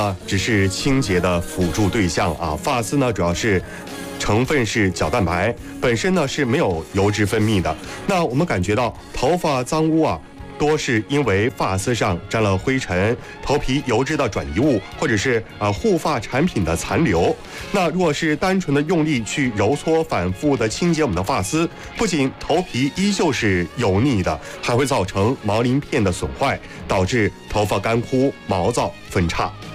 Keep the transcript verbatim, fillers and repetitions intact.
啊，只是清洁的辅助对象啊。发丝呢，主要是成分是角蛋白，本身呢是没有油脂分泌的。那我们感觉到头发脏污啊，多是因为发丝上沾了灰尘、头皮油脂的转移物，或者是呃护发产品的残留。那如果是单纯的用力去揉搓、反复的清洁我们的发丝，不仅头皮依旧是油腻的，还会造成毛鳞片的损坏，导致头发干枯、毛躁、分叉。